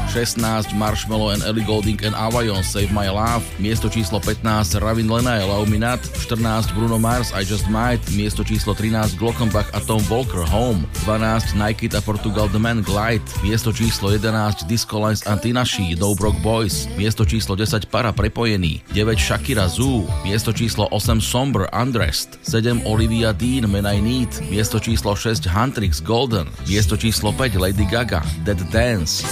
16 Marshmello and Ellie Goulding and Avayon Save My Love, miesto číslo 15 Ravin Lenay Love Me Not, 14 Bruno Mars I Just Might, miesto číslo 13 Glockenbach a Tom Walker Home, 12 Nike a Portugal The Man Glide, miesto číslo 11 Disco Lines a Tinashe Do Broke Boys, miesto číslo 10 Para Prepojený, 9 Shakira Zoo, miesto číslo 8 Somber Undressed, 7 Olivia Dean Man I Need, miesto číslo 6 Huntrix Golden, miesto číslo 5 Lady Gaga Dead Dance.